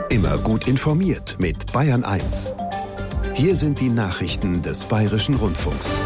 Immer gut informiert mit Bayern 1. Hier sind die Nachrichten des Bayerischen Rundfunks.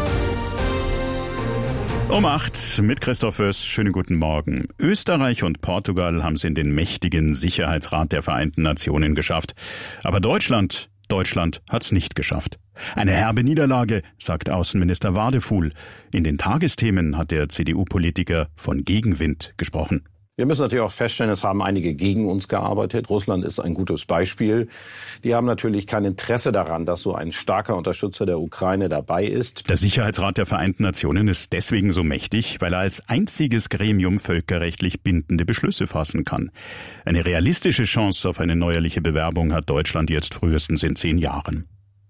Um 8 mit Christoph Fürst. Schönen guten Morgen. Österreich und Portugal haben es in den mächtigen Sicherheitsrat der Vereinten Nationen geschafft. Aber Deutschland hat's nicht geschafft. Eine herbe Niederlage, sagt Außenminister Wadefuhl. In den Tagesthemen hat der CDU-Politiker von Gegenwind gesprochen. Wir müssen natürlich auch feststellen, es haben einige gegen uns gearbeitet. Russland ist ein gutes Beispiel. Die haben natürlich kein Interesse daran, dass so ein starker Unterstützer der Ukraine dabei ist. Der Sicherheitsrat der Vereinten Nationen ist deswegen so mächtig, weil er als einziges Gremium völkerrechtlich bindende Beschlüsse fassen kann. Eine realistische Chance auf eine neuerliche Bewerbung hat Deutschland jetzt frühestens in 10 Jahren.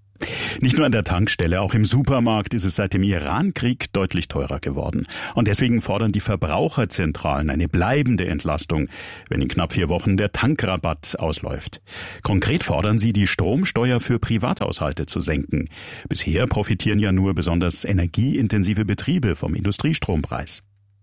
Nicht nur an der Tankstelle, auch im Supermarkt ist es seit dem Iran-Krieg deutlich teurer geworden. Und deswegen fordern die Verbraucherzentralen eine bleibende Entlastung, wenn in knapp 4 Wochen der Tankrabatt ausläuft. Konkret fordern sie, die Stromsteuer für Privathaushalte zu senken. Bisher profitieren ja nur besonders energieintensive Betriebe vom Industriestrompreis.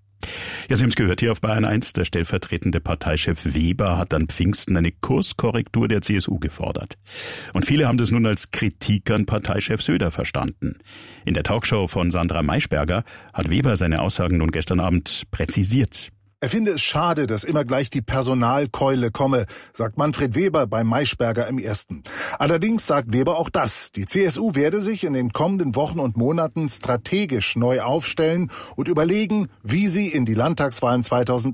Ja, Sie haben es gehört hier auf Bayern 1. Der stellvertretende Parteichef Weber hat an Pfingsten eine Kurskorrektur der CSU gefordert. Und viele haben das nun als Kritik an Parteichef Söder verstanden. In der Talkshow von Sandra Maischberger hat Weber seine Aussagen nun gestern Abend präzisiert. Er finde es schade, dass immer gleich die Personalkeule komme, sagt Manfred Weber bei Maischberger im Ersten. Allerdings sagt Weber auch das: Die CSU werde sich in den kommenden Wochen und Monaten strategisch neu aufstellen und überlegen, wie sie in die Landtagswahlen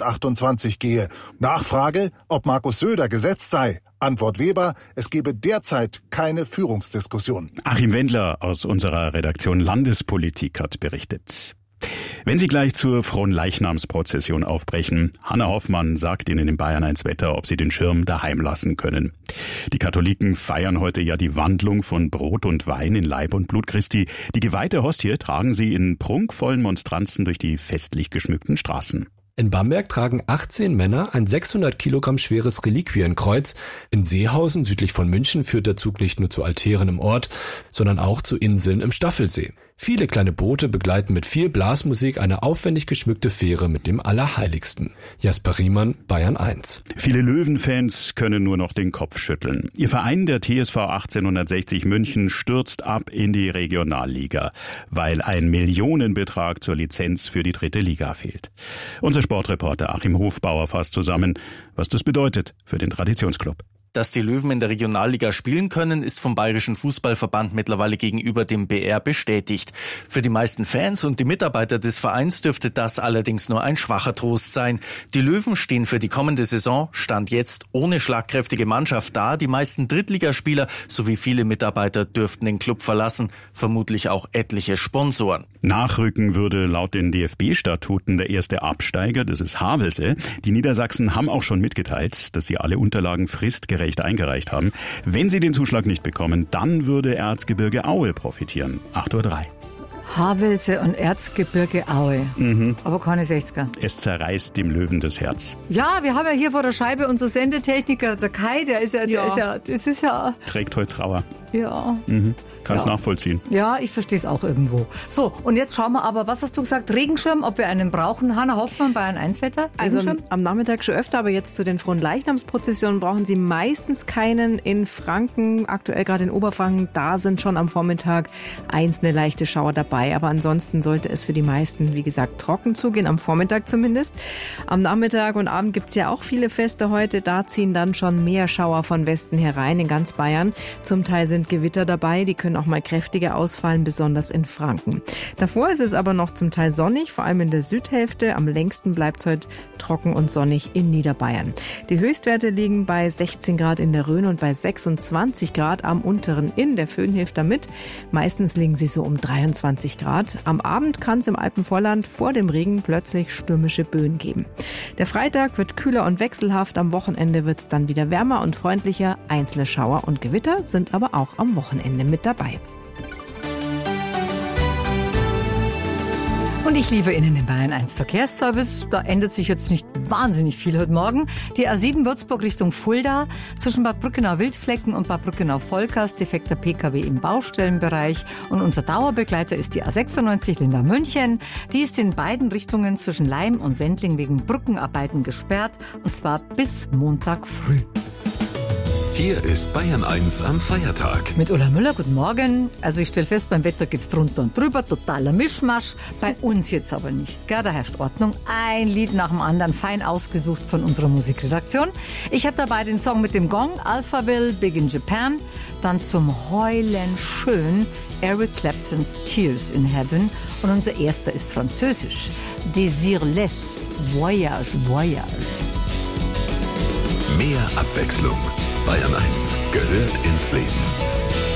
2028 gehe. Nachfrage, ob Markus Söder gesetzt sei. Antwort Weber, es gebe derzeit keine Führungsdiskussion. Achim Wendler aus unserer Redaktion Landespolitik hat berichtet. Wenn Sie gleich zur Fronleichnamsprozession aufbrechen, Hanna Hoffmann sagt Ihnen im Bayern 1 Wetter, ob Sie den Schirm daheim lassen können. Die Katholiken feiern heute ja die Wandlung von Brot und Wein in Leib und Blut Christi. Die geweihte Hostie tragen sie in prunkvollen Monstranzen durch die festlich geschmückten Straßen. In Bamberg tragen 18 Männer ein 600 Kilogramm schweres Reliquienkreuz. In Seehausen, südlich von München, führt der Zug nicht nur zu Altären im Ort, sondern auch zu Inseln im Staffelsee. Viele kleine Boote begleiten mit viel Blasmusik eine aufwendig geschmückte Fähre mit dem Allerheiligsten. Jasper Riemann, Bayern 1. Viele Löwenfans können nur noch den Kopf schütteln. Ihr Verein, der TSV 1860 München, stürzt ab in die Regionalliga, weil ein Millionenbetrag zur Lizenz für die 3. Liga fehlt. Unser Sportreporter Achim Hofbauer fasst zusammen, was das bedeutet für den Traditionsclub. Dass die Löwen in der Regionalliga spielen können, ist vom Bayerischen Fußballverband mittlerweile gegenüber dem BR bestätigt. Für die meisten Fans und die Mitarbeiter des Vereins dürfte das allerdings nur ein schwacher Trost sein. Die Löwen stehen für die kommende Saison, Stand jetzt, ohne schlagkräftige Mannschaft da. Die meisten Drittligaspieler sowie viele Mitarbeiter dürften den Club verlassen, vermutlich auch etliche Sponsoren. Nachrücken würde laut den DFB-Statuten der erste Absteiger, das ist Havelse. Die Niedersachsen haben auch schon mitgeteilt, dass sie alle Unterlagen fristgerecht eingereicht haben. Wenn sie den Zuschlag nicht bekommen, dann würde Erzgebirge Aue profitieren. 8:03 Uhr. Havelse und Erzgebirge Aue. Aber keine 60er. Es zerreißt dem Löwen das Herz. Ja, wir haben ja hier vor der Scheibe unser Sendetechniker, der Kai, das ist ja... Trägt heute Trauer. Ja. Kannst nachvollziehen. Ja, ich verstehe es auch irgendwo. So, und jetzt schauen wir aber, was hast du gesagt, Regenschirm, ob wir einen brauchen? Hanna Hoffmann, Bayern 1 Wetter? Also am Nachmittag schon öfter, aber jetzt zu den Fronleichnamsprozessionen brauchen Sie meistens keinen. In Franken, aktuell gerade in Oberfranken, da sind schon am Vormittag einzelne leichte Schauer dabei. Aber ansonsten sollte es für die meisten, wie gesagt, trocken zugehen, am Vormittag zumindest. Am Nachmittag und Abend gibt es ja auch viele Feste heute. Da ziehen dann schon mehr Schauer von Westen herein in ganz Bayern. Zum Teil sind Gewitter dabei, die können auch mal kräftiger ausfallen, besonders in Franken. Davor ist es aber noch zum Teil sonnig, vor allem in der Südhälfte. Am längsten bleibt es heute trocken und sonnig in Niederbayern. Die Höchstwerte liegen bei 16 Grad in der Rhön und bei 26 Grad am unteren Inn. Der Föhn hilft damit. Meistens liegen sie so um 23 Grad. Am Abend kann es im Alpenvorland vor dem Regen plötzlich stürmische Böen geben. Der Freitag wird kühler und wechselhaft. Am Wochenende wird es dann wieder wärmer und freundlicher. Einzelne Schauer und Gewitter sind aber auch am Wochenende mit dabei. Und ich liebe Ihnen den Bayern 1 Verkehrsservice. Da ändert sich jetzt nicht wahnsinnig viel heute Morgen. Die A7 Würzburg Richtung Fulda, zwischen Bad Brückenau-Wildflecken und Bad Brückenau-Vollkast, defekter PKW im Baustellenbereich. Und unser Dauerbegleiter ist die A96 Linda-München. Die ist in beiden Richtungen zwischen Laim und Sendling wegen Brückenarbeiten gesperrt, und zwar bis Montag früh. Hier ist Bayern 1 am Feiertag. Mit Ulla Müller, guten Morgen. Also ich stelle fest, beim Wetter geht's drunter und drüber, totaler Mischmasch. Bei uns jetzt aber nicht, gell? Da herrscht Ordnung. Ein Lied nach dem anderen, fein ausgesucht von unserer Musikredaktion. Ich habe dabei den Song mit dem Gong, Alphaville, Big in Japan. Dann zum Heulen schön, Eric Claptons Tears in Heaven. Und unser erster ist französisch, Désirless, Voyage, Voyage. Mehr Abwechslung. Bayern 1 gehört ins Leben.